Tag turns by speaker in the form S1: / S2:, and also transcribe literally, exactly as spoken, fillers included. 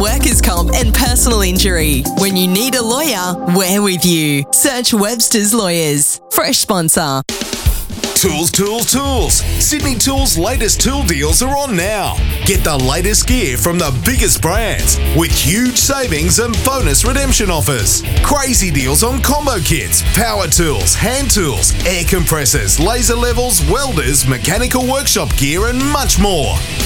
S1: workers' comp and personal injury. When you need a lawyer, we're with you. Search Webster's Lawyers. Fresh sponsor.
S2: Tools, tools, tools. Sydney Tools' latest tool deals are on now. Get the latest gear from the biggest brands with huge savings and bonus redemption offers. Crazy deals on combo kits, power tools, hand tools, air compressors, laser levels, welders, mechanical workshop gear and much more.